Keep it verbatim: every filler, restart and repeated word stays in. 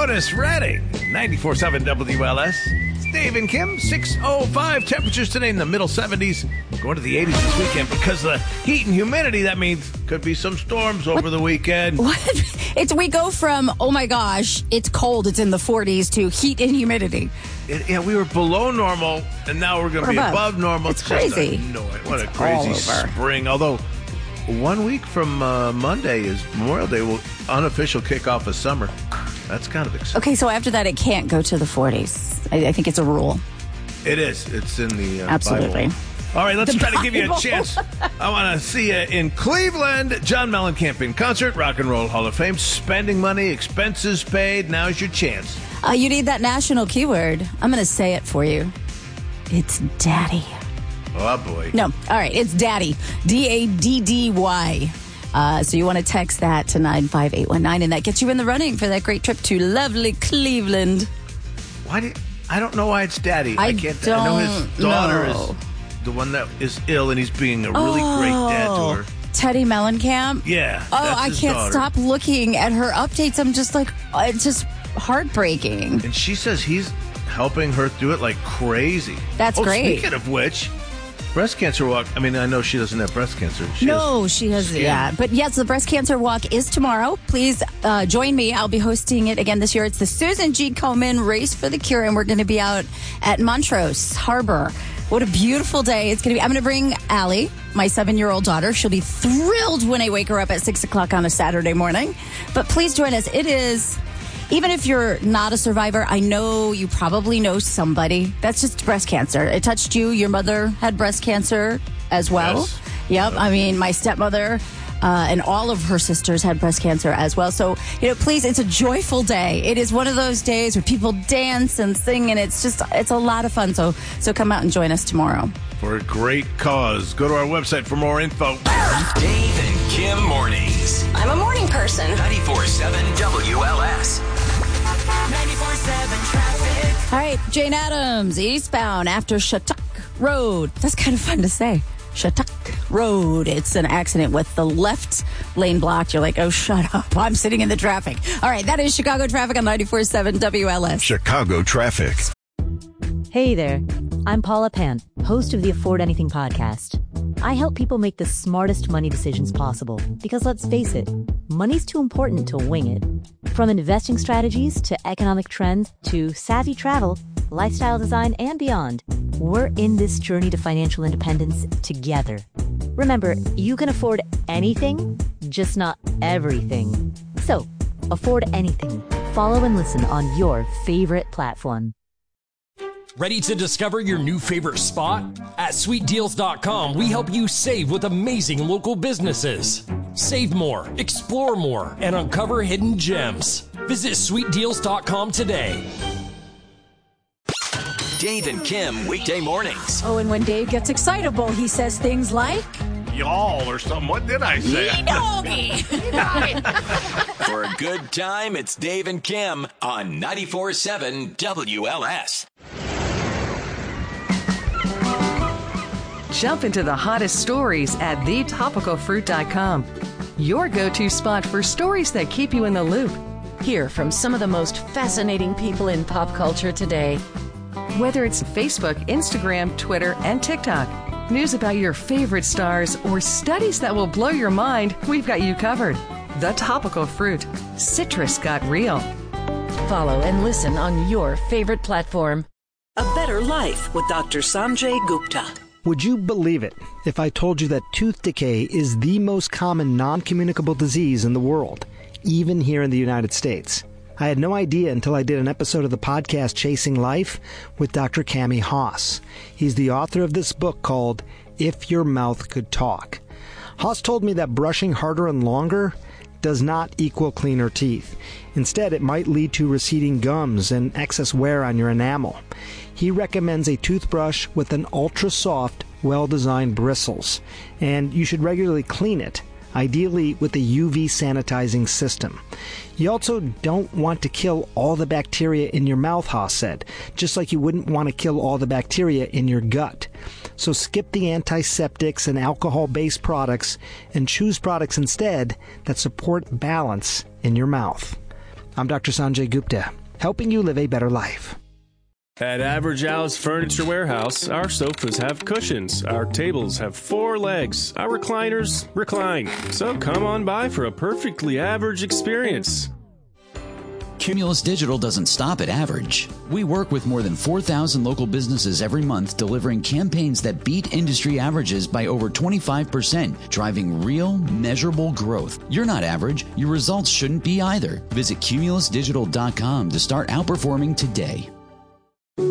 Otis Redding, ninety-four point seven W L S. It's Dave and Kim, six oh five. Temperatures today in the middle seventies. Going to the eighties this weekend because of the heat and humidity. That means could be some storms over what? the weekend. What? It's we go from, oh my gosh, it's cold, it's in the forties, to heat and humidity. It, yeah, we were below normal, and now we're going to be above. above normal. It's crazy. Just annoying. What it's a crazy all over. spring. Although, one week from uh, Monday is Memorial Day, will unofficial kickoff of summer. That's kind of exciting. Okay, so after that, it can't go to the forties. I, I think it's a rule. It is. It's in the uh, Absolutely. Bible. All right, let's The try Bible. to give you a chance. I want to see you in Cleveland. John Mellencamp in concert, Rock and Roll Hall of Fame, spending money, expenses paid. Now's your chance. Uh, you need that national keyword. I'm going to say it for you. It's daddy. Oh, boy. No, all right, it's daddy. D A D D Y. Uh, so you want to text that to nine five eight one nine, and that gets you in the running for that great trip to lovely Cleveland. Why do you, I don't know why it's daddy. I I can't. don't I know his daughter know. is the one that is ill, and he's being a really oh, great dad to her. Teddy Mellencamp? Yeah. Oh, that's I his can't daughter. stop looking at her updates. I'm just like, oh, it's just heartbreaking. And she says he's helping her through it like crazy. That's oh, great. Speaking of which, breast cancer walk. I mean, I know she doesn't have breast cancer. She no, has she has, skin. yeah. But yes, the breast cancer walk is tomorrow. Please uh, join me. I'll be hosting it again this year. It's the Susan G. Komen Race for the Cure, and we're going to be out at Montrose Harbor. What a beautiful day it's going to be. I'm going to bring Allie, my seven-year-old daughter. She'll be thrilled when I wake her up at six o'clock on a Saturday morning. But please join us. It is, even if you're not a survivor, I know you probably know somebody. That's just breast cancer. It touched you. Your mother had breast cancer as well. Yes. Yep. I mean, my stepmother uh, and all of her sisters had breast cancer as well. So, you know, please, it's a joyful day. It is one of those days where people dance and sing, and it's just, it's a lot of fun. So, so come out and join us tomorrow. For a great cause. Go to our website for more info. Dave and Kim mornings. I'm a morning person. ninety-four point seven W L S. ninety-four point seven traffic. All right, Jane Addams, eastbound after Shattuck Road. That's kind of fun to say. Shattuck Road. It's an accident with the left lane blocked. You're like, oh, shut up. I'm sitting in the traffic. All right, that is Chicago traffic on ninety-four point seven W L S. Chicago traffic. Hey there. I'm Paula Pant, host of the Afford Anything podcast. I help people make the smartest money decisions possible because, let's face it, money's too important to wing it. From investing strategies to economic trends to savvy travel, lifestyle design, and beyond, we're in this journey to financial independence together. Remember, you can afford anything, just not everything. So, afford anything. Follow and listen on your favorite platform. Ready to discover your new favorite spot? At sweet deals dot com, we help you save with amazing local businesses. Save more, explore more, and uncover hidden gems. Visit sweet deals dot com today. Dave and Kim weekday mornings. Oh, and when Dave gets excitable, he says things like, Y'all or something. What did I say? doggy. For a good time, it's Dave and Kim on ninety-four point seven W L S. Jump into the hottest stories at the topical fruit dot com. Your go-to spot for stories that keep you in the loop. Hear from some of the most fascinating people in pop culture today. Whether it's Facebook, Instagram, Twitter, and TikTok, news about your favorite stars, or studies that will blow your mind, we've got you covered. The Topical Fruit. Citrus got real. Follow and listen on your favorite platform. A Better Life with Doctor Sanjay Gupta. Would you believe it if I told you that tooth decay is the most common non-communicable disease in the world, even here in the United States? I had no idea until I did an episode of the podcast Chasing Life with Doctor Cami Haas. He's the author of this book called If Your Mouth Could Talk. Haas told me that brushing harder and longer does not equal cleaner teeth. Instead, it might lead to receding gums and excess wear on your enamel. He recommends a toothbrush with an ultra-soft, well-designed bristles, and you should regularly clean it, ideally with a U V sanitizing system. You also don't want to kill all the bacteria in your mouth, Haas said, just like you wouldn't want to kill all the bacteria in your gut. So skip the antiseptics and alcohol-based products and choose products instead that support balance in your mouth. I'm Doctor Sanjay Gupta, helping you live a better life. At Average Al's Furniture Warehouse, our sofas have cushions, our tables have four legs, our recliners recline. So come on by for a perfectly average experience. Cumulus Digital doesn't stop at average. We work with more than four thousand local businesses every month, delivering campaigns that beat industry averages by over twenty-five percent, driving real, measurable growth. You're not average. Your results shouldn't be either. Visit Cumulus Digital dot com to start outperforming today.